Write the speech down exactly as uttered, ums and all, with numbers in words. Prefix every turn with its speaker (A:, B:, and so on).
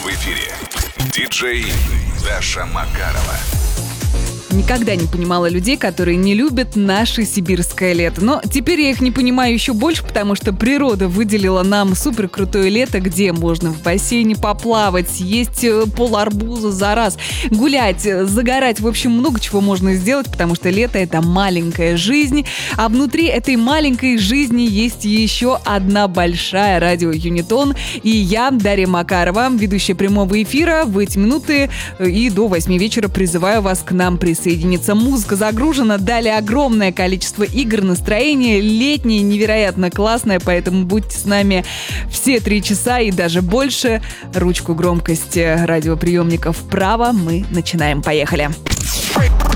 A: В эфире диджей Даша Макарова.
B: Никогда не понимала людей, которые не любят наше сибирское лето. Но теперь я их не понимаю еще больше, потому что природа выделила нам супер крутое лето, где можно в бассейне поплавать, съесть пол-арбуза за раз, гулять, загорать. В общем, много чего можно сделать, потому что лето — это маленькая жизнь. А внутри этой маленькой жизни есть еще одна большая радио Юнитон. И я, Дарья Макарова, ведущая прямого эфира, в эти минуты и до восьми вечера призываю вас к нам присоединиться. Музыка загружена, далее огромное количество игр, настроение летнее, невероятно классное, поэтому будьте с нами все три часа и даже больше. Ручку громкости радиоприемников вправо, мы начинаем. Поехали!